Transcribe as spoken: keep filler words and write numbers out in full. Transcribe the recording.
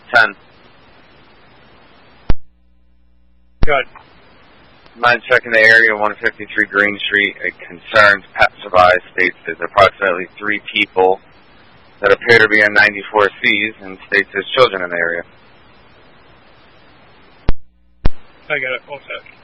ten. Good. Mind checking the area, one fifty-three Green Street. A concerned passerby states there's approximately three people that appear to be in ninety-four C's and states there's children in the area. I got it. All set.